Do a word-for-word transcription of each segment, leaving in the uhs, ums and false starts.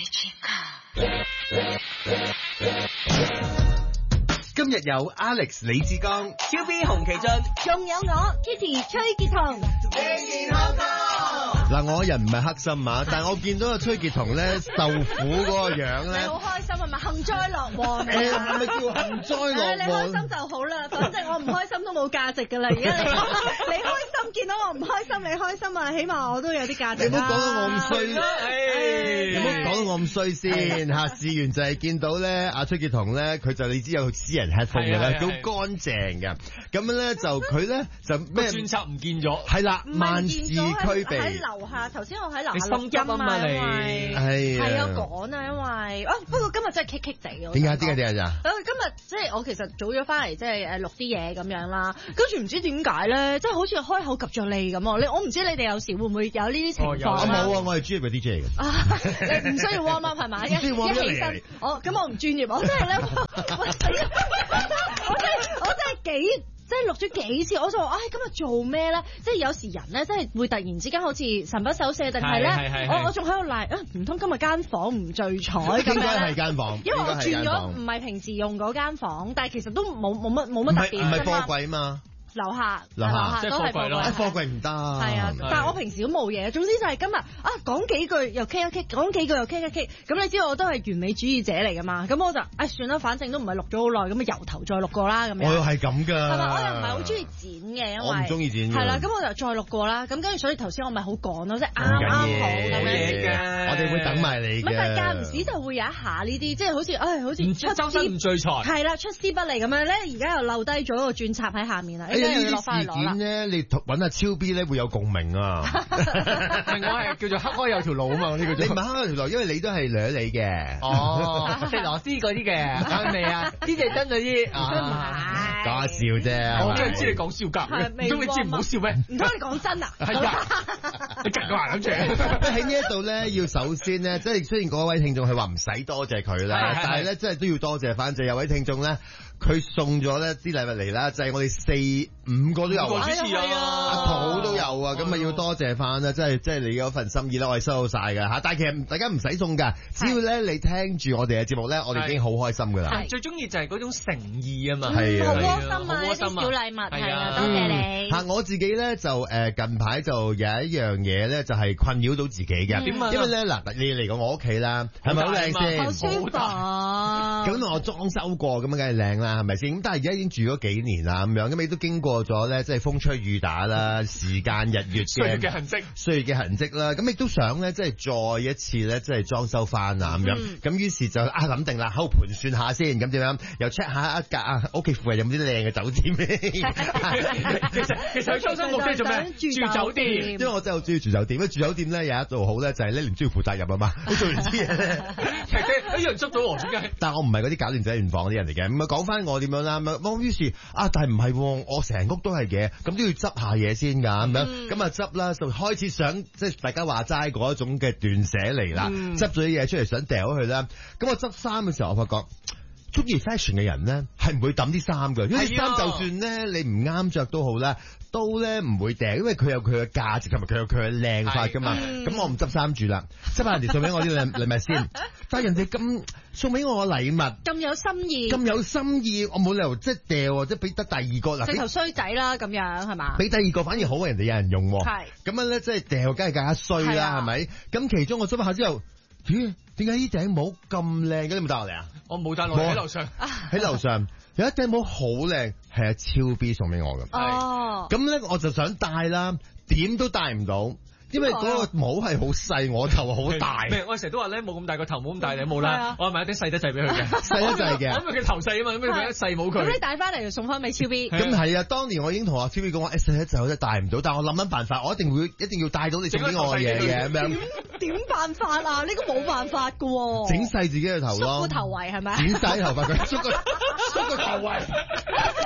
今日有 Alex 李志剛、 Q B 洪其俊， 仲有我 Kitty 崔潔彤。 健康歌。 嗱，我人唔係黑心啊，但係我見到阿崔潔彤咧受苦嗰個樣咧， 你好開心係咪？幸災樂禍誒係咪叫幸災樂禍？ 你開心就好啦，反正我唔開心都冇價值㗎啦。而家你你開心見到我唔開心，你開心啊，起碼我都有啲價值。 你唔好講到我咁衰， 你唔好講到我咁衰先嚇。試完就係見到咧，阿崔潔彤咧，佢就你知有私人 headphone 嘅咧，好乾淨嘅。咁樣咧就佢咧就咩專輯唔見咗， 係啦，萬事俱備。 喺樓下，頭先我喺樓下錄音啊嘛，你係係啊趕啊，因為啊不過今日真係棘棘地嘅。 點解？點解？點解咋？ 今日即係我其實早咗翻嚟，即係誒錄啲嘢咁樣啦。跟住唔知點解咧，即係好似開口及著脷咁。你我唔知你哋有時會唔會有呢啲情況？ 我冇啊，我係專業嘅 D J 嚟嘅。 啊，你唔需要 warm up 係嘛？一一起身，我咁我唔專業，我真係咧，我真係我真係幾。即係錄咗幾次，我就話：唉、哎，今日做咩咧？即係有時人咧，即係會突然之間好似神不守舍，定係咧？我我仲喺度賴啊！唔通今日間房唔聚財咁樣？應該係間房，因為我轉咗唔係平時用嗰間房，但係其實都冇冇乜冇乜特別。唔係貨櫃嘛？樓下，樓下都係貨櫃咯。貨櫃唔得。係啊，但係我平時都冇嘢。總之就係今日啊，講幾句又傾一傾，講幾句又傾一傾。咁你知道我都係完美主義者嚟㗎嘛？咁我就唉算啦，反正都唔係錄咗好耐，咁啊由頭再錄過啦咁樣。我又係咁㗎。係咪？我又唔係好中意剪嘅，因為我唔中意剪。係啦，咁我就再錄過啦。咁跟住所以頭先我咪好趕咯，即係啱啱好咁樣。我哋會等埋你嘅。但係間唔時就會有一下呢啲，即係好似唉，好似出周身唔聚財。係啦，出師不利咁樣咧，而家又漏低咗個轉插喺下面啦。呢啲事件咧，你揾阿超 B 咧會有共鳴啊！我係叫做黑開有條路啊嘛，呢個你唔係黑開有條路，因為你都係掠你嘅。哦，食螺絲嗰啲嘅，啱未啊？呢隻真嗰啲啊，講下笑啫。我真係知你講笑㗎，唔通你知唔好笑咩？唔通你講真啊？係啊，你夾個話諗住喺呢一度咧，要首先咧，即係雖然嗰位聽眾係話唔使多謝佢啦，但係咧，真係都要多謝翻，就有位聽眾咧。佢送咗咧啲禮物嚟啦，就係、是、我哋四五個都有，主持啊，阿土都有啊，咁啊要多謝翻啦，即係即係你嗰份心意啦，我哋收到晒㗎嚇。但係其實大家唔使送㗎，只要咧你聽住我哋嘅節目咧，我哋已經好開心㗎啦。最中意就係嗰種誠意啊嘛，係啊，好窩心啊，啲小禮物係啊，多謝你。嚇、嗯、我自己咧就誒近排就有一樣嘢咧，就係困擾到自己嘅。點啊？因為咧嗱，你嚟過我屋企啦，係咪好靚先？好舒服。咁我裝修過，咁樣梗係靚啦。係咪先？咁但係而家已經住咗幾年啦，咁樣咁你都經過咗咧，即係風吹雨打啦，時間日月嘅歲月嘅痕跡，歲月嘅痕跡啦。咁亦都想咧，即係再一次咧，即係裝修翻啊咁樣。咁、嗯、於是就啊諗定啦，喺度盤算下先，咁點樣又 check 下一格啊屋企附近有冇啲靚嘅酒店咧。其實其實佢裝修目的做咩？住酒店。因為我真係好中意住酒店。因為住酒店咧有一度好咧，就係咧你唔需要負責任啊嘛。你做完啲嘢咧，其實一樣捉到我點解？但係我唔係嗰啲搞亂仔亂房嗰啲人嚟嘅。咁啊講翻我點樣啦？咁於是啊，但係唔係，我成屋都係嘅，咁都要執下嘢先㗎，咁樣咁啊執啦，就開始想即係大家話齋嗰一種嘅斷捨離啦，執咗啲嘢出嚟想掉咗佢啦。咁我執衫嘅時候，我發覺中意 fashion 嘅人咧係唔會抌啲衫㗎，因為啲衫就算咧你唔啱着都好啦，都咧唔會掉，因為佢有佢嘅價值同埋佢有佢嘅靚法㗎嘛。咁、嗯、我唔執衫住啦，執下人哋送俾我啲禮禮物先。但係人哋咁送俾我嘅禮物咁有心意，咁有心意，我冇理由即係掉，即係俾得第二個嗱，直頭衰仔啦咁樣係嘛？俾第二個反而好，人哋有人用喎。係咁樣咧，即係掉，梗係更加衰啦，係咪？咁其中我執下之後，咦？點解呢頂帽咁靚嘅？你冇帶落嚟啊？我冇帶落嚟，喺樓上，喺樓上有一頂帽好靚，係阿超 B 送俾我嘅。哦，咁咧我就想戴啦，點都戴唔到。因為嗰個帽係好細，我頭好大。咩？我成日都話咧，冇咁大個頭，冇咁大頂帽啦。我買一頂細得滯俾佢嘅，細得滯嘅。咁佢頭細啊嘛，咁你俾一細帽佢。咁你帶翻嚟就送翻俾超 B。咁係啊，當年我已經同阿超 B 講話，細得滯我真係帶唔到，但係我諗緊辦法，我一定會一定要帶到你送俾我嘅嘢嘅咁樣。點點辦法啊？呢個冇辦法噶。整細自己嘅頭咯。縮個頭圍係咪？剪晒頭髮佢，縮個縮個頭圍。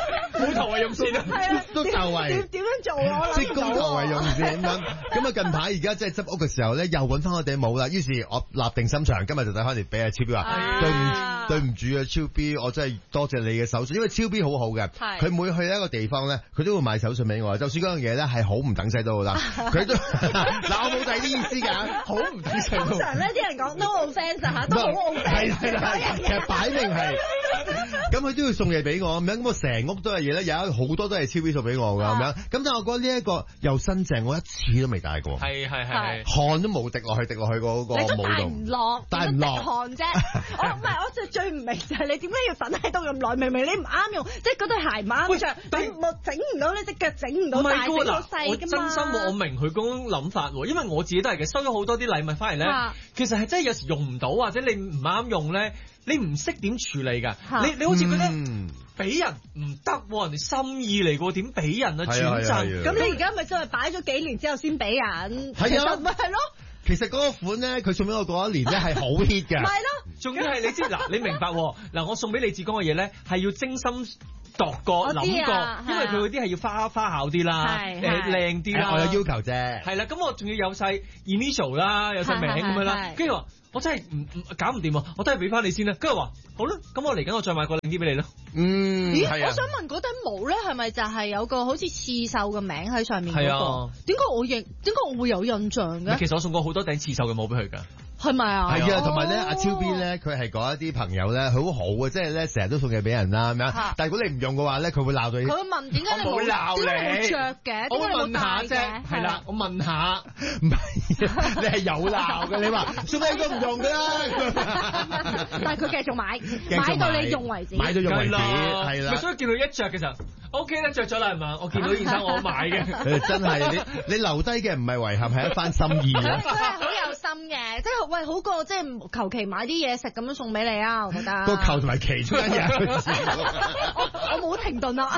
冇頭為用先啊， 係啊， 都就係點點樣做啊？我諗即公頭為用先咁樣。咁啊近排而家即係執屋嘅時候咧，又揾翻我頂帽啦。於是我立定心腸，今日就打翻嚟俾阿超 B 話，對唔對唔住啊超 B，我真係多謝你嘅手信，因為超 B 好好嘅，佢每去一個地方咧，佢都會買手信俾我，就算嗰樣嘢咧係好唔等使都好啦，佢都嗱我冇第二啲意思㗎，好唔等使都。 通常咧啲人講 no offence 嚇，都好 offence。 係係係，其實擺明係。咁佢都要送嘢俾我咁樣，咁我成屋都係嘢咧，有好多都係超 B 送俾我㗎咁樣。咁但係我覺得呢一個又新淨，我一次都未戴過。 係係係， 汗都冇滴落去，滴落去嗰個帽度。 你都戴唔落， 戴唔落汗啫。我唔係，我最最唔明就係你點解要等喺度咁耐？明明你唔啱用，即係嗰對鞋唔啱着，你冇整唔到，你隻腳整唔到大，整到細㗎嘛。 我真心我明佢嗰種諗法喎，因為我自己都係嘅，收咗好多啲禮物翻嚟咧，其實係真係有時用唔到，或者你唔啱用咧。你唔識點處理㗎？你你好似覺得俾人唔得喎，人哋心意嚟㗎，點俾人啊轉贈？ 咁你而家咪真係擺咗幾年之後先俾人？ 係啊， 咪係咯。 其實嗰個款咧，佢送俾我嗰一年咧係好 hit 嘅。 咪咯， 仲要係你知嗱，你明白喎嗱，我送俾李志剛嘅嘢咧係要精心度過諗過，因為佢嗰啲係要花花巧啲啦，誒靚啲啦， 我有要求啫。 係啦，咁我仲要有晒 initial 啦，有晒名咁樣啦，跟住話。我真係唔唔搞唔掂啊！我都係俾翻你先啦。跟住話好啦，咁我嚟緊我再買個靚啲俾你咯。 嗯， 咦？我想問嗰頂帽咧，係咪就係有個好似刺繡嘅名喺上面嗰個？點解我認？點解我會有印象嘅？ 其實我送過好多頂刺繡嘅帽俾佢㗎。 係咪啊？ 係啊，同埋咧，阿超 B 咧，佢係嗰一啲朋友咧，佢好好嘅，即係咧成日都送嘢俾人啦咁樣。但係如果你唔用嘅話咧，佢會鬧到你。 佢會問點解你冇鬧你？點解冇着嘅？ 我問下啫，係啦，我問下。 唔係，你係有鬧嘅，你話送俾都唔用㗎啦。 但係佢繼續買，買到你用為止。 買到用為止，係啦。 所以見到一着嘅時候 ，OK 啦，着咗啦係嘛？我見到件衫我買嘅。 真係你你留低嘅唔係遺憾，係一番心意啊！ 佢係好有心嘅，即係喂好過即係求其買啲嘢食咁樣送俾你啊！我覺得個球同埋旗中間嘢， 我我冇停頓啊！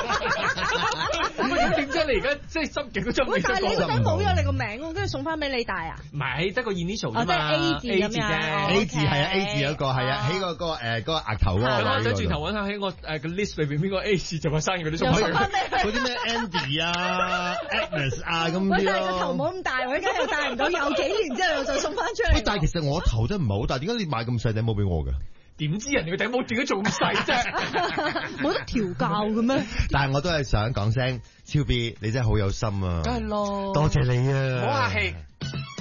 咁點解你而家即係心境都將你但係你嗰頂冇咗你個名，跟住送翻俾你戴啊？ 唔係得個 initial 啫嘛， 即係 A 字咁樣 ，A 字係啊 A 字嗰個係啊，喺嗰個誒嗰個額頭嗰個位嗰度。 等轉頭揾下喺我誒個 list 裏邊邊個 A 字就話生日嗰啲送翻俾嗰啲咩 Andy 啊 Agnes 啊咁啲咯。 我真係個頭冇咁大，我而家又戴唔到，有幾年之後就送翻出嚟。 但係其實我頭真係唔係好大，點解你買咁細頂帽俾我㗎？ 點知人哋個頂帽點解做咁細啫？ 冇得調教嘅咩？ 但係我都係想講聲，超 B 你真係好有心啊！ 梗係咯， 多謝你啊！ 唔好客氣。